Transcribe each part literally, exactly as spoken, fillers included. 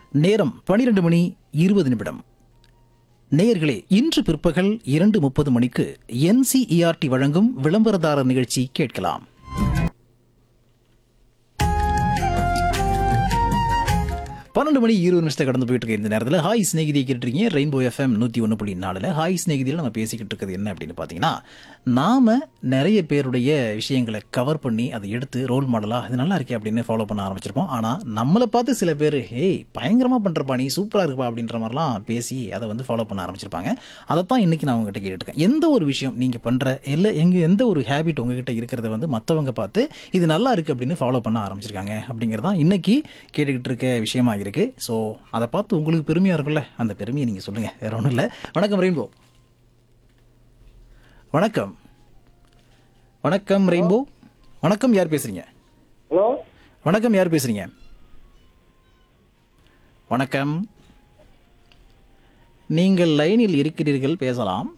நேரம் பனிரெண்டு மணி இருபது நிமிடம். நேயர்களே, இன்று பிற்பகல் இரண்டு முப்பது மணிக்கு என்சிஇஆர்டி வழங்கும் விளம்பரதாரர் நிகழ்ச்சி கேட்கலாம். பன்னெண்டு மணி இருபது நிமிஷத்தை கடந்து போயிட்டு இருக்க இந்த நேரத்தில் ஹாய் ஸ்நேகிதியை கேட்டுருக்கீங்க. ரெயின்போ எஃப்எம் நூற்றி ஒன்று புள்ளி நாலில் ஹாய் ஸ்நேகிதியில் நம்ம பேசிக்கிட்டு இருக்கிறது என்ன அப்படின்னு பார்த்தீங்கன்னா, நாம் நிறைய பேருடைய விஷயங்களை கவர் பண்ணி அதை எடுத்து ரோல் மாடலாக இது நல்லா இருக்கே அப்படின்னு ஃபாலோ பண்ண ஆரம்பிச்சிருப்போம். ஆனால் நம்மளை பார்த்து சில பேர் ஹேய் பயங்கரமாக பண்ணுறப்பா, நீ சூப்பராக இருப்பா அப்படின்ற மாதிரிலாம் பேசி அதை வந்து ஃபாலோ பண்ண ஆரம்பிச்சிருப்பாங்க. அதைத்தான் இன்றைக்கி நான் உங்ககிட்ட கேட்டுருக்கேன். எந்த ஒரு விஷயம் நீங்கள் பண்ணுற இல்லை எங்கே எந்த ஒரு ஹேபிட் உங்ககிட்ட இருக்கிறத வந்து மற்றவங்க பார்த்து இது நல்லா இருக்குது அப்படின்னு ஃபாலோ பண்ண ஆரம்பிச்சிருக்காங்க அப்படிங்கிறதான் இன்றைக்கி கேட்டுக்கிட்டு இருக்க விஷயமா இருக்கு. ஸோ அதை பார்த்து உங்களுக்கு பெருமையாக இருக்குல்ல, அந்த பெருமையை நீங்கள் சொல்லுங்கள், வேற ஒன்றும் இல்லை. வணக்கம் ரெயின்போ. வணக்கம் வணக்கம் ரெயின்போ. வணக்கம், யார் பேசுறீங்க? ஹலோ, வணக்கம், யார் பேசுறீங்க? வணக்கம், நீங்கள் லைனில் இருக்கிறீர்கள், பேசலாம்.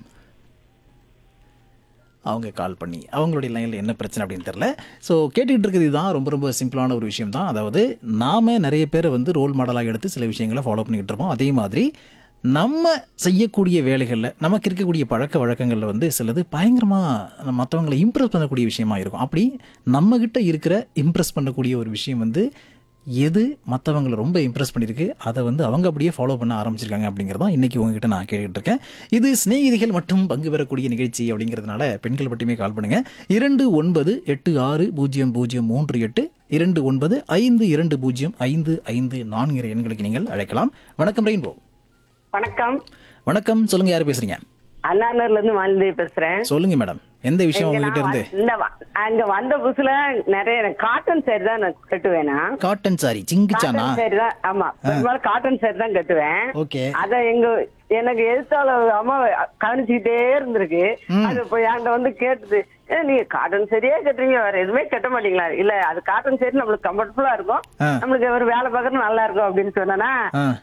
அவங்க கால் பண்ணி அவங்களுடைய லைனில் என்ன பிரச்சனை அப்படின்னு தெரில. ஸோ கேட்டுக்கிட்டு இருக்கிறது இதுதான், ரொம்ப ரொம்ப சிம்பிளான ஒரு விஷயம் தான். அதாவது நாம் நிறைய பேரை வந்து ரோல் மாடலாக எடுத்து சில விஷயங்களை ஃபாலோ பண்ணிக்கிட்டு இருப்போம். அதே மாதிரி நம்ம செய்யக்கூடிய வேலைகளில் நமக்கு இருக்கக்கூடிய பழக்க வழக்கங்களில் வந்து சிலது பயங்கரமாக மற்றவங்களை இம்ப்ரெஸ் பண்ணக்கூடிய விஷயமா இருக்கும். அப்படி நம்மக்கிட்ட இருக்கிற இம்ப்ரெஸ் பண்ணக்கூடிய ஒரு விஷயம் வந்து எது மற்றவங்களை ரொம்ப இம்ப்ரெஸ் பண்ணியிருக்கு, அதை வந்து அவங்க அப்படியே ஃபாலோ பண்ண ஆரம்பிச்சிருக்காங்க அப்படிங்கிறதான் இன்றைக்கி உங்ககிட்ட நான் கேட்டுக்கிட்டு இருக்கேன். இது சிநேகிதிகள் மட்டும் பங்கு பெறக்கூடிய நிகழ்ச்சி அப்படிங்கிறதுனால பெண்கள் மட்டுமே கால் பண்ணுங்கள். இரண்டு ஒன்பது எட்டு ஆறு பூஜ்ஜியம் பூஜ்ஜியம் மூன்று எட்டு இரண்டு ஒன்பது ஐந்து இரண்டு பூஜ்ஜியம் ஐந்து ஐந்து நான்கு எண்களுக்கு நீங்கள் அழைக்கலாம். வணக்கம் ரெயின்போ. வணக்கம். வணக்கம், சொல்லுங்கள், யார் பேசுகிறீங்க? அண்ணாநூர்ல இருந்து மாலதி பேசுறேன். சொல்லுங்க மேடம், எந்த விஷயம் இங்க உங்ககிட்ட நான் இருந்து? வ- இந்த வ- அங்க வந்த புதுசுல நிறைய காட்டன் சேரி தான் நான் கட்டுவேனா. Cotton sorry சிங்கிச்சானா? காட்டன் சேரி தான், ஆமா, பெரும்பாலும் காட்டன் சேரி தான் கட்டுவேன். ஓகே. அத எங்க எனக்கு எதிர்த்தால அம்மா கவனிச்சுக்கிட்டே இருந்திருக்கு. அது இப்போ என்கிட்ட வந்து கேட்டுது, "ஏ, நீங்க காட்டன் சரியே கட்டுறீங்க, வேற எதுவுமே கட்ட மாட்டீங்களா?" இல்ல, அது காட்டன் சரி நம்மளுக்கு கம்ஃபர்டபுளா இருக்கும், ஆ. நம்மளுக்கு ஒரு வேலை பார்க்கறது நல்லா இருக்கும் அப்படின்னு சொன்னா, ஆ.